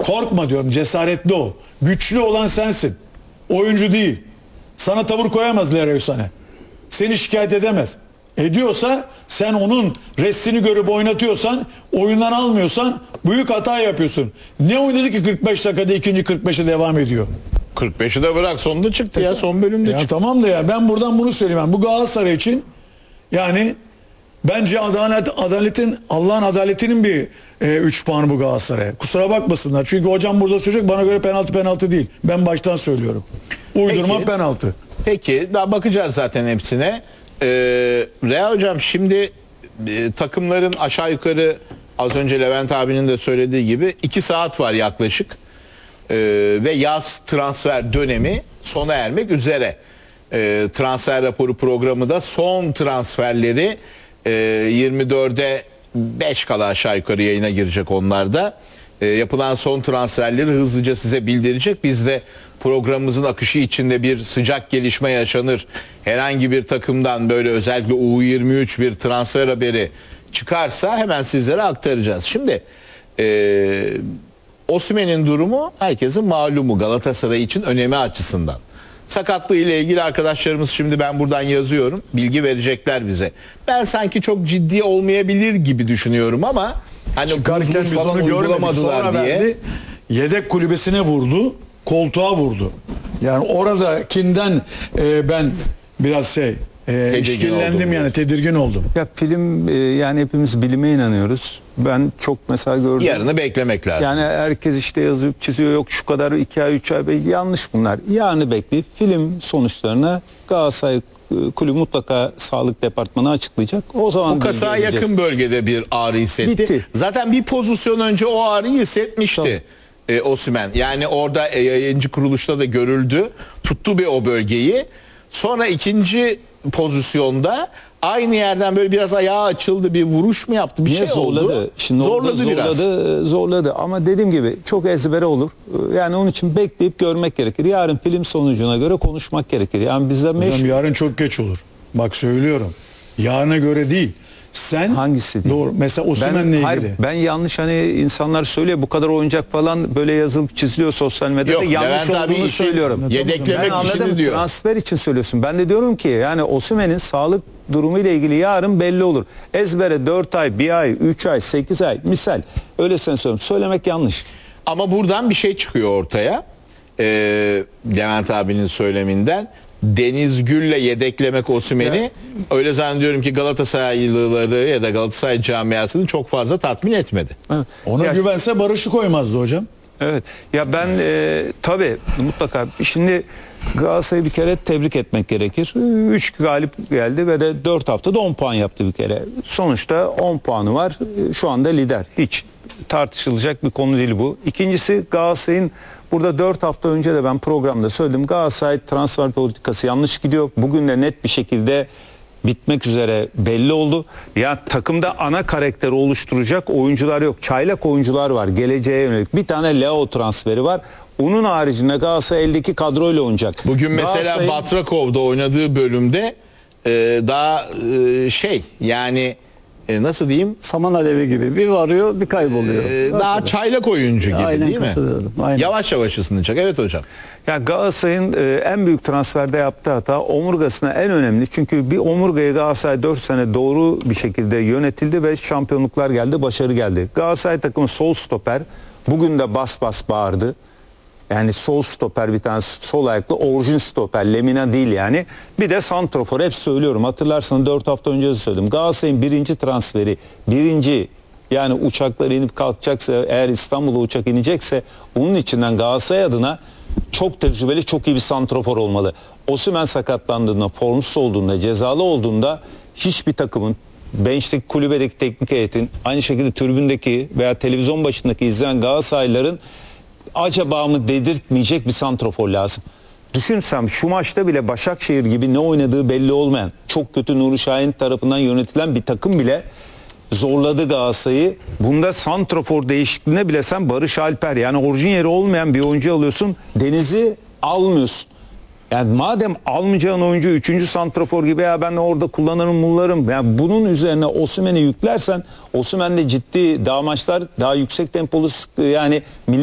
Korkma diyorum, cesaretli ol. Güçlü olan sensin. Oyuncu değil. Sana tavır koyamaz Leroy Sané. Seni şikayet edemez. Ediyorsa sen onun restini görüp oynatıyorsan, oyundan almıyorsan büyük hata yapıyorsun. Ne oynadı ki 45 dakikada ikinci 45'e devam ediyor? 45'i de bırak, sonunda çıktı ya, son bölümde Ya çıktı. tamam da ya ben buradan bunu söyleyeyim. Bu Galatasaray için yani bence adaletin, Allah'ın adaletinin bir 3 puanı bu Galatasaray'a. Kusura bakmasınlar. Çünkü hocam burada söyleyecek, bana göre penaltı değil. Ben baştan söylüyorum. Uydurma Peki. penaltı. Peki daha bakacağız zaten hepsine. Rea hocam, şimdi takımların aşağı yukarı az önce Levent abinin de söylediği gibi 2 saat var yaklaşık. Ve yaz transfer dönemi sona ermek üzere. Transfer raporu programı da son transferleri 24'e 5 kala aşağı yukarı yayına girecek onlar da. Yapılan son transferleri hızlıca size bildirecek. Biz de programımızın akışı içinde bir sıcak gelişme yaşanır, herhangi bir takımdan böyle özellikle U23 bir transfer haberi çıkarsa hemen sizlere aktaracağız. Şimdi Osimhen'in durumu herkesin malumu, Galatasaray için önemi açısından. Sakatlığı ile ilgili arkadaşlarımız, şimdi ben buradan yazıyorum, bilgi verecekler bize. Ben sanki çok ciddi olmayabilir gibi düşünüyorum ama hani Çıkarken buz biz falan onu görmedik. uygulamadılar Sonra diye. verdi. Yedek kulübesine vurdu. Koltuğa vurdu. Yani oradakinden ben biraz işkillendim, oldum yani tedirgin oldum. Ya film yani hepimiz bilime inanıyoruz. Ben çok mesela gördüm. Yarını beklemek lazım. Yani herkes işte yazıp çiziyor, yok şu kadar 2 ay 3 ay, yanlış bunlar. Yarını bekleyip film sonuçlarını Galatasaray kulübü mutlaka sağlık departmanı açıklayacak. O zaman Bu kasaya yakın bölgede bir ağrı hissetti. Bitti. Zaten bir pozisyon önce o ağrıyı hissetmişti Osimhen. Yani orada yayıncı kuruluşta da görüldü. Tuttu bir o bölgeyi. Sonra ikinci pozisyonda aynı yerden böyle biraz ayağı açıldı, bir vuruş mu yaptı, bir Niye şey zorladı? oldu. Şimdi Zorladı biraz. Zorladı ama dediğim gibi çok ezbere olur. Yani onun için bekleyip görmek gerekir. Yarın film sonucuna göre konuşmak gerekir. Yani bizde Hocam yarın çok geç olur. Bak söylüyorum. Yarına göre değil. Sen hangisi değil? Doğru. Mesela Osimhen'le ilgili. Ben yanlış, hani insanlar söylüyor bu kadar oyuncak falan böyle yazılıp çiziliyor sosyal medyada. Yok, Yanlış Levent abi olduğunu işi söylüyorum. yedeklemek Ben işini anladım, diyor. transfer için söylüyorsun. Ben de diyorum ki yani Osimhen'in sağlık durumu ile ilgili yarın belli olur. Ezbere 4 ay, 1 ay, 3 ay, 8 ay misal öyle sen söylüyorum. Söylemek yanlış. Ama buradan bir şey çıkıyor ortaya. Levent abinin söyleminden. Deniz Gül'le yedeklemek Osimhen'i öyle zannediyorum ki Galatasaraylıları ya da Galatasaray camiasını çok fazla tatmin etmedi. Evet. Ona Ya- güvense Barış'ı koymazdı hocam. Evet. Ya ben tabii mutlaka şimdi Galatasaray'ı bir kere tebrik etmek gerekir. 3 galip geldi ve de 4 haftada 10 puan yaptı bir kere. Sonuçta 10 puanı var. Şu anda lider. Hiç tartışılacak bir konu değil bu. İkincisi, Galatasaray'ın burada 4 hafta önce de ben programda söyledim. Galatasaray transfer politikası yanlış gidiyor. Bugün de net bir şekilde bitmek üzere belli oldu. Ya takımda ana karakteri oluşturacak oyuncular yok. Çaylak oyuncular var geleceğe yönelik. Bir tane Leo transferi var. Onun haricinde Galatasaray eldeki kadroyla oynayacak. Bugün mesela Galatasaray'ın- Batrakov'da oynadığı bölümde daha yani nasıl diyeyim, Saman alevi gibi bir varıyor bir kayboluyor. daha çaylak oyuncu gibi, Aynen, değil mi? katılıyorum. Aynen. Yavaş yavaş ısınacak. Evet hocam. Ya Galatasaray'ın en büyük transferde yaptığı hata omurgasına en önemli. Çünkü bir omurgayı Galatasaray 4 sene doğru bir şekilde yönetildi ve şampiyonluklar geldi, başarı geldi. Galatasaray takımı sol stoper bugün de bas bas bağırdı. Yani sol stoper, bir tane sol ayaklı orijin stoper, Lemina değil yani. Bir de santrofor, hep söylüyorum, hatırlarsanız 4 hafta önce de söyledim. Galatasaray'ın birinci transferi, yani uçaklar inip kalkacaksa, eğer İstanbul'a uçak inecekse onun içinden Galatasaray adına çok tecrübeli, çok iyi bir santrofor olmalı. Osimhen sakatlandığında, formsuz olduğunda, cezalı olduğunda hiçbir takımın, bençteki, kulübedeki teknik heyetin, aynı şekilde tribündeki veya televizyon başındaki izleyen Galatasaraylıların acaba mı dedirtmeyecek bir santrofor lazım. Düşünsem şu maçta bile Başakşehir gibi ne oynadığı belli olmayan, çok kötü Nuri Şahin tarafından yönetilen bir takım bile zorladı Galatasaray'ı. Bunda santrofor değişikliğine bile sen Barış Alper, yani orijin yeri olmayan bir oyuncu alıyorsun. Deniz'i almıyorsun. Yani madem almayacağın oyuncu 3. santrafor gibi, ya ben de orada kullanırım mullarım. Yani bunun üzerine Osimhen'i yüklersen, Osimhen'de ciddi daha maçlar, daha yüksek tempolu, yani